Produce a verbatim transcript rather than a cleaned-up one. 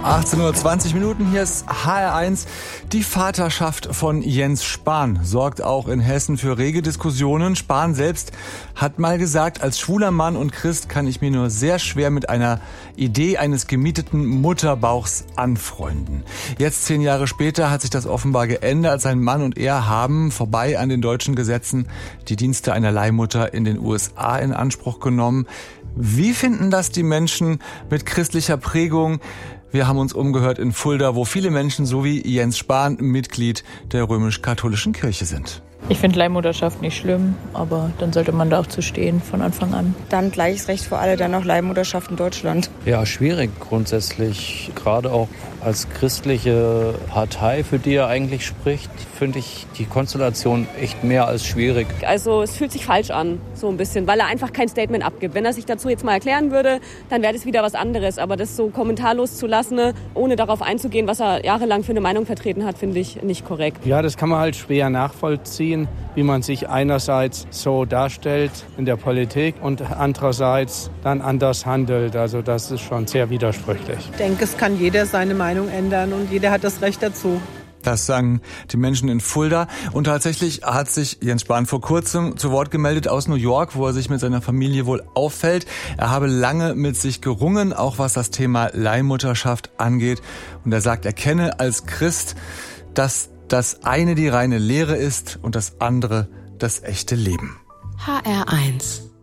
achtzehn Uhr zwanzig Minuten, hier ist H R eins. Die Vaterschaft von Jens Spahn sorgt auch in Hessen für rege Diskussionen. Spahn selbst hat mal gesagt, als schwuler Mann und Christ kann ich mir nur sehr schwer mit einer Idee eines gemieteten Mutterbauchs anfreunden. Jetzt, zehn Jahre später, hat sich das offenbar geändert. Sein Mann und er haben, vorbei an den deutschen Gesetzen, die Dienste einer Leihmutter in den U S A in Anspruch genommen. Wie finden das die Menschen mit christlicher Prägung? Wir haben uns umgehört in Fulda, wo viele Menschen, so wie Jens Spahn, Mitglied der römisch-katholischen Kirche sind. Ich finde Leihmutterschaft nicht schlimm, aber dann sollte man da auch zu stehen von Anfang an. Dann gleiches Recht für alle, dann auch Leihmutterschaft in Deutschland. Ja, schwierig grundsätzlich. Gerade auch als christliche Partei, für die er eigentlich spricht, finde ich die Konstellation echt mehr als schwierig. Also es fühlt sich falsch an, so ein bisschen, weil er einfach kein Statement abgibt. Wenn er sich dazu jetzt mal erklären würde, dann wäre das wieder was anderes. Aber das so kommentarlos zu lassen, ohne darauf einzugehen, was er jahrelang für eine Meinung vertreten hat, finde ich nicht korrekt. Ja, das kann man halt schwer nachvollziehen, wie man sich einerseits so darstellt in der Politik und andererseits dann anders handelt. Also das ist schon sehr widersprüchlich. Ich denke, es kann jeder seine Meinung ändern und jeder hat das Recht dazu. Das sagen die Menschen in Fulda. Und tatsächlich hat sich Jens Spahn vor kurzem zu Wort gemeldet aus New York, wo er sich mit seiner Familie wohl auffällt. Er habe lange mit sich gerungen, auch was das Thema Leihmutterschaft angeht. Und er sagt, er kenne als Christ, dass das eine die reine Lehre ist und das andere das echte Leben. H R eins